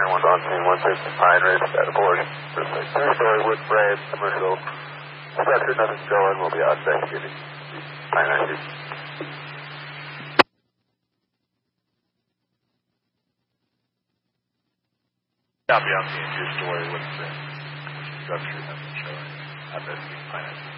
one's on scene, 160 Pine Ridge, at aboard. Three-story wood frame, commercial structure, nothing's going. We'll be out investigating Pine Ridge. Copy on scene, two-story wood frame, commercial structure, nothing showing. Investigating Pine Ridge.